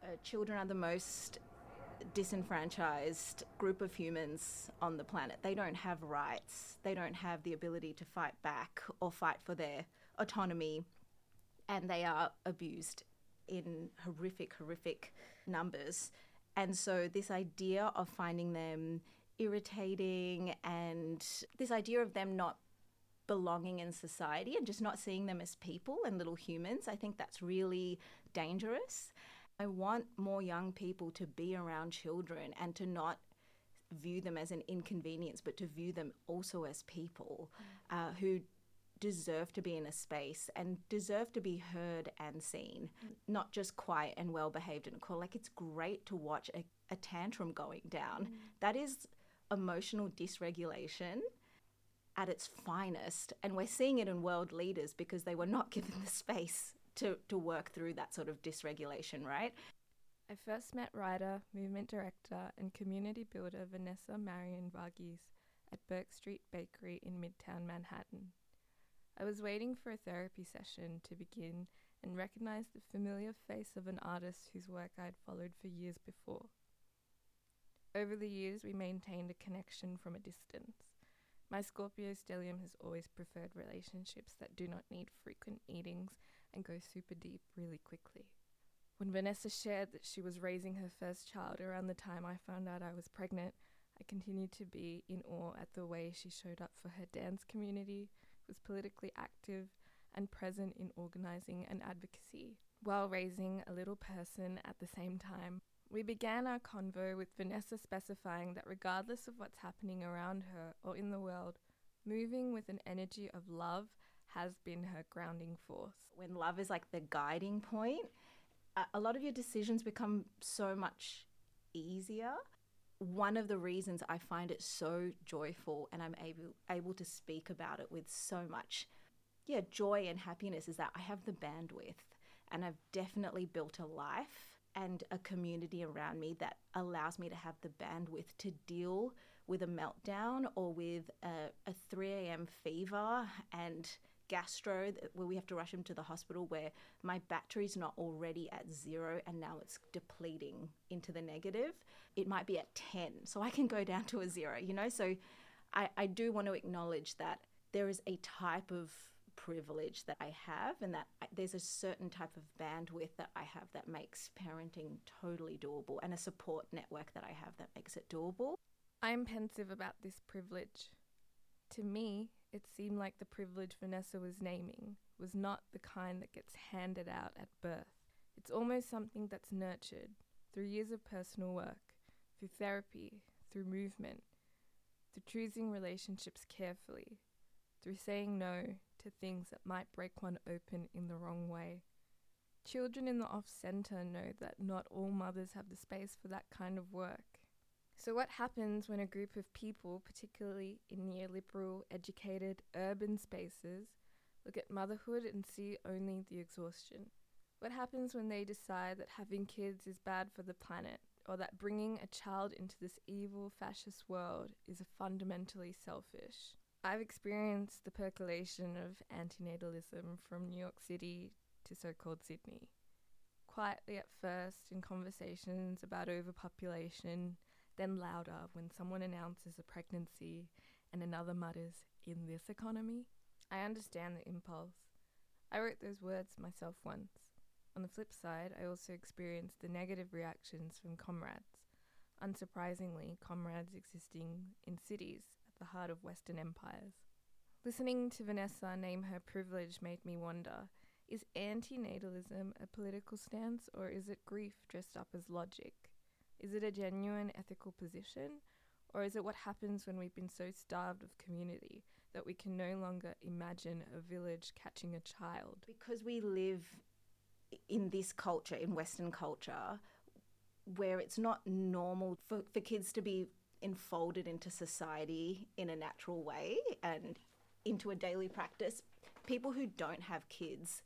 Children are the most disenfranchised group of humans on the planet. They don't have rights. They don't have the ability to fight back or fight for their autonomy. And they are abused in horrific numbers. And so this idea of finding them irritating and this idea of them not belonging in society and just not seeing them as people and little humans, I think that's really dangerous. I want more young people to be around children and to not view them as an inconvenience, but to view them also as people who deserve to be in a space and deserve to be heard and seen, not just quiet and well behaved and cool. Like, it's great to watch a tantrum going down. That is emotional dysregulation at its finest, and we're seeing it in world leaders because they were not given the space to work through that sort of dysregulation, right? I first met writer, movement director and community builder Vanessa Marion Varghese at Burke Street Bakery in Midtown Manhattan. I was waiting for a therapy session to begin and recognised the familiar face of an artist whose work I had followed for years before. Over the years, we maintained a connection from a distance. My Scorpio stellium has always preferred relationships that do not need frequent meetings and go super deep really quickly. When Vanessa shared that she was raising her first child around the time I found out I was pregnant, I continued to be in awe at the way she showed up for her dance community, was politically active, and present in organising and advocacy, while raising a little person at the same time. We began our convo with Vanessa specifying that regardless of what's happening around her or in the world, moving with an energy of love has been her grounding force. When love is like the guiding point, a lot of your decisions become so much easier. One of the reasons I find it so joyful and I'm able to speak about it with so much joy and happiness is that I have the bandwidth, and I've definitely built a life and a community around me that allows me to have the bandwidth to deal with a meltdown or with a 3 a.m. fever and gastro where we have to rush him to the hospital, where my battery's not already at 0 and now it's depleting into the negative. It might be at 10, so I can go down to a 0, So I do want to acknowledge that there is a type of privilege that I have, and that there's a certain type of bandwidth that I have that makes parenting totally doable, and a support network that I have that makes it doable. I'm pensive about this privilege. To me, it seemed like the privilege Vanessa was naming was not the kind that gets handed out at birth. It's almost something that's nurtured through years of personal work, through therapy, through movement, through choosing relationships carefully, through saying no to things that might break one open in the wrong way. Children in the off-centre know that not all mothers have the space for that kind of work. So what happens when a group of people, particularly in neoliberal, educated, urban spaces, look at motherhood and see only the exhaustion? What happens when they decide that having kids is bad for the planet, or that bringing a child into this evil, fascist world is fundamentally selfish? I've experienced the percolation of antinatalism from New York City to so-called Sydney. Quietly at first in conversations about overpopulation, then louder when someone announces a pregnancy and another mutters, "in this economy?" I understand the impulse. I wrote those words myself once. On the flip side, I also experienced the negative reactions from comrades. Unsurprisingly, comrades existing in cities at the heart of Western empires. Listening to Vanessa name her privilege made me wonder, is antinatalism a political stance, or is it grief dressed up as logic? Is it a genuine ethical position, or is it what happens when we've been so starved of community that we can no longer imagine a village catching a child? Because we live in this culture, in Western culture, where it's not normal for kids to be enfolded into society in a natural way and into a daily practice. People who don't have kids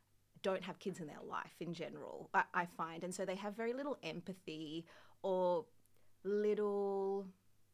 in their life in general, I find. And so they have very little empathy or little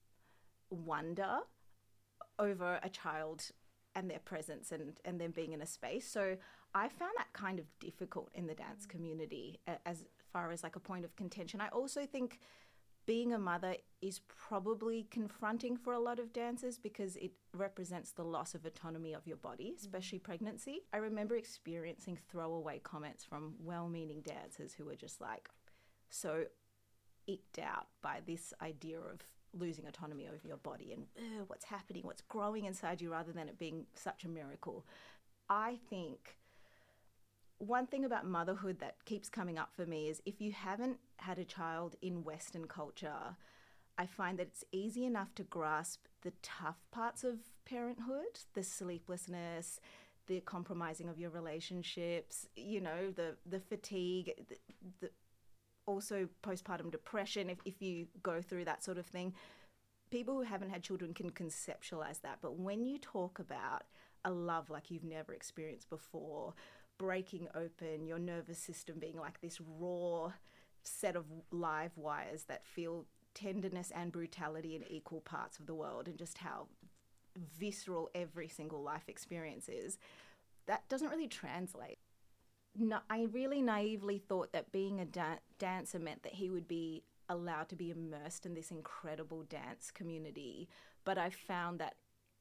wonder over a child and their presence and them being in a space. So I found that kind of difficult in the dance community as far as like a point of contention. I also think being a mother is probably confronting for a lot of dancers because it represents the loss of autonomy of your body, especially pregnancy. I remember experiencing throwaway comments from well-meaning dancers who were just like so icked out by this idea of losing autonomy over your body and what's happening, what's growing inside you, rather than it being such a miracle. I think one thing about motherhood that keeps coming up for me is if you haven't had a child in Western culture, I find that it's easy enough to grasp the tough parts of parenthood, the sleeplessness, the compromising of your relationships, you know, the fatigue, the also postpartum depression, if you go through that sort of thing. People who haven't had children can conceptualize that. But when you talk about a love like you've never experienced before, breaking open, your nervous system being like this raw set of live wires that feel tenderness and brutality in equal parts of the world, and just how visceral every single life experience is, that doesn't really translate. No, I really naively thought that being a dancer meant that he would be allowed to be immersed in this incredible dance community, but I found that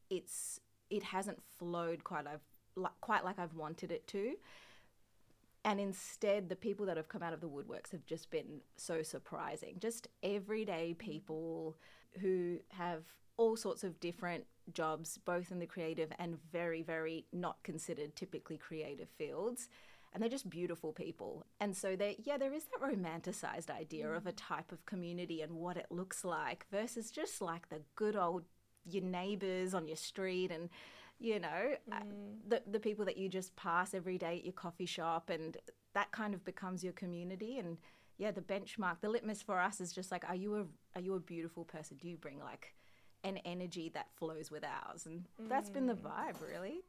it hasn't flowed quite like I've wanted it to. And instead, the people that have come out of the woodworks have just been so surprising. Just everyday people who have all sorts of different jobs, both in the creative and very, very not considered typically creative fields. And they're just beautiful people. And so there is that romanticized idea of a type of community and what it looks like versus just like the good old your neighbors on your street and, you know, the people that you just pass every day at your coffee shop, and that kind of becomes your community. And yeah, the benchmark, the litmus for us is just like, are you a beautiful person? Do you bring like an energy that flows with ours? And that's been the vibe, really.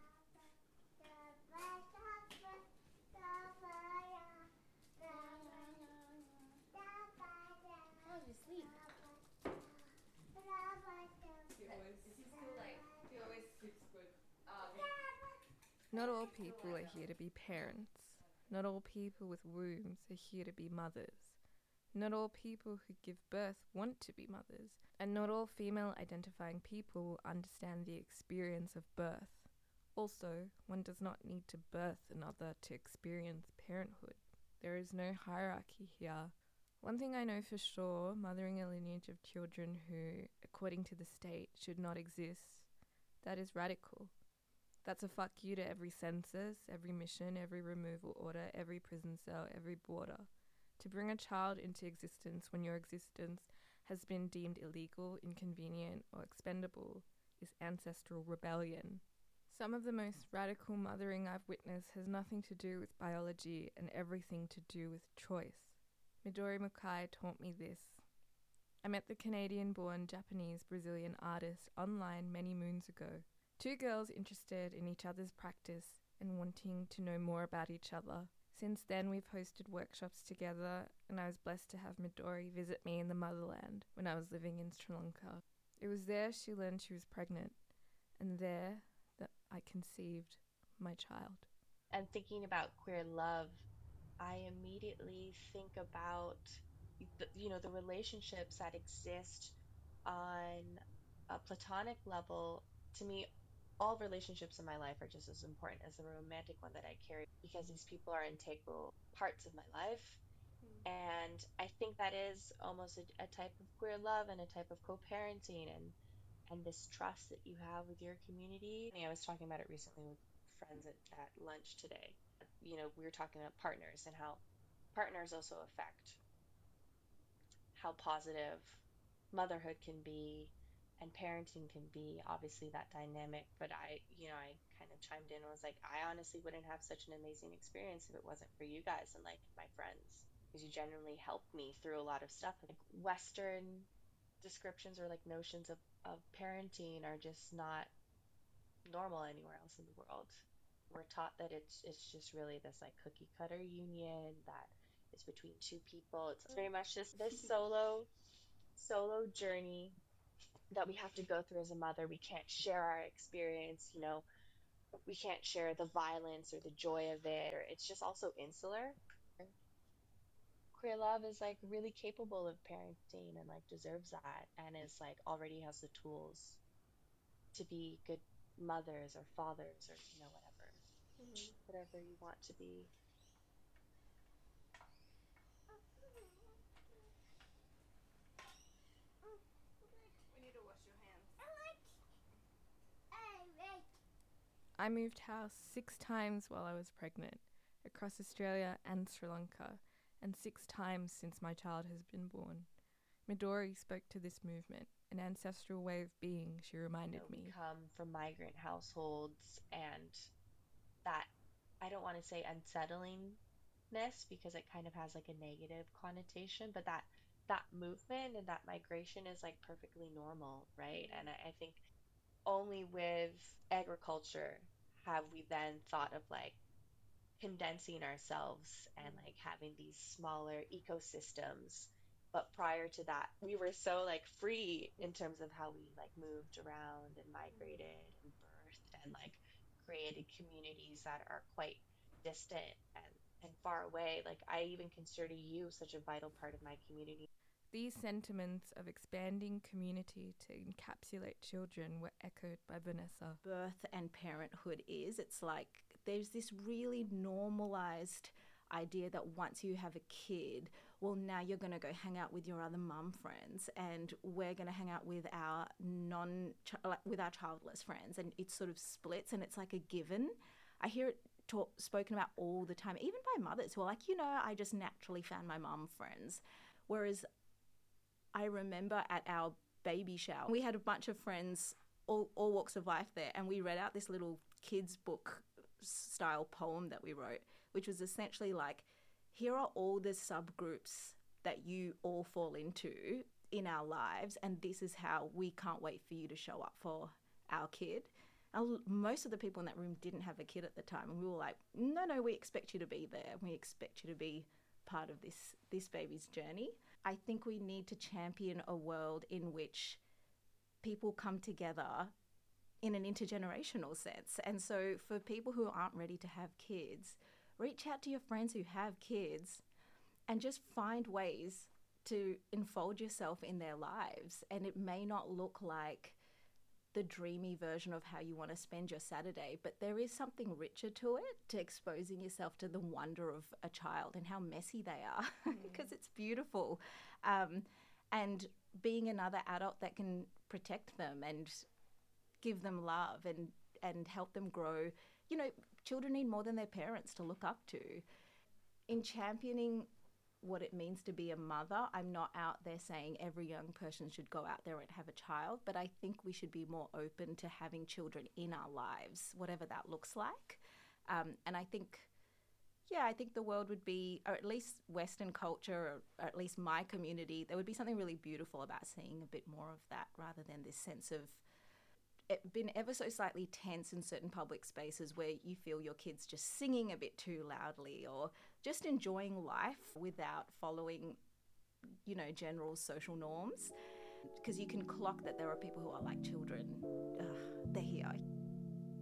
How's your sleep? Not all people are here to be parents. Not all people with wombs are here to be mothers. Not all people who give birth want to be mothers. And not all female identifying people understand the experience of birth. Also, one does not need to birth another to experience parenthood. There is no hierarchy here. One thing I know for sure, mothering a lineage of children who, according to the state, should not exist, that is radical. That's a fuck you to every census, every mission, every removal order, every prison cell, every border. To bring a child into existence when your existence has been deemed illegal, inconvenient, or expendable is ancestral rebellion. Some of the most radical mothering I've witnessed has nothing to do with biology and everything to do with choice. Midori Mukai taught me this. I met the Canadian-born Japanese-Brazilian artist online many moons ago. Two girls interested in each other's practice and wanting to know more about each other. Since then, we've hosted workshops together, and I was blessed to have Midori visit me in the motherland when I was living in Sri Lanka. It was there she learned she was pregnant, and there that I conceived my child. And thinking about queer love, I immediately think about the relationships that exist on a platonic level. To me, all relationships in my life are just as important as the romantic one that I carry, because these people are integral parts of my life. And I think that is almost a type of queer love and a type of co-parenting, and this trust that you have with your community. I was talking about it recently with friends at lunch today. We were talking about partners and how partners also affect how positive motherhood can be and parenting can be. Obviously, that dynamic. But I kind of chimed in and was like, I honestly wouldn't have such an amazing experience if it wasn't for you guys and like my friends, because you genuinely helped me through a lot of stuff. Like Western descriptions or like notions of parenting are just not normal anywhere else in the world. We're taught that it's just really this like cookie cutter union that is between two people. It's very much just this solo journey that we have to go through as a mother. We can't share our experience, we can't share the violence or the joy of it, or it's just also insular. Queer love is like really capable of parenting and like deserves that and is like already has the tools to be good mothers or fathers or whatever you want to be. I moved house 6 times while I was pregnant, across Australia and Sri Lanka, and 6 times since my child has been born. Midori spoke to this movement, an ancestral way of being, she reminded We me. come from migrant households, and that, I don't want to say unsettlingness because it kind of has like a negative connotation, but that movement and that migration is like perfectly normal, right? And I think only with agriculture have we then thought of like condensing ourselves and like having these smaller ecosystems. But prior to that, we were so like free in terms of how we like moved around and migrated and birthed and like created communities that are quite distant and far away. Like I even consider you such a vital part of my community. These sentiments of expanding community to encapsulate children were echoed by Vanessa. Birth and parenthood is, it's like there's this really normalized idea that once you have a kid, well, now you're going to go hang out with your other mum friends, and we're going to hang out with our with our childless friends, and it sort of splits, and it's like a given. I hear it spoken about all the time, even by mothers who are like, I just naturally found my mum friends. Whereas I remember at our baby shower, we had a bunch of friends, all walks of life there, and we read out this little kids' book style poem that we wrote, which was essentially like, here are all the subgroups that you all fall into in our lives, and this is how we can't wait for you to show up for our kid. And most of the people in that room didn't have a kid at the time, and we were like, no, we expect you to be there. We expect you to be part of this baby's journey. I think we need to champion a world in which people come together in an intergenerational sense. And so for people who aren't ready to have kids, reach out to your friends who have kids and just find ways to enfold yourself in their lives. And it may not look like the dreamy version of how you want to spend your Saturday, but there is something richer to it, to exposing yourself to the wonder of a child and how messy they are, because it's beautiful. And being another adult that can protect them and give them love and help them grow. Children need more than their parents to look up to. In championing what it means to be a mother, I'm not out there saying every young person should go out there and have a child, but I think we should be more open to having children in our lives, whatever that looks like. And I think the world would be, or at least Western culture, or at least my community, there would be something really beautiful about seeing a bit more of that rather than this sense of it been ever so slightly tense in certain public spaces where you feel your kids just singing a bit too loudly or just enjoying life without following, general social norms. Because you can clock that there are people who are like children. They're here.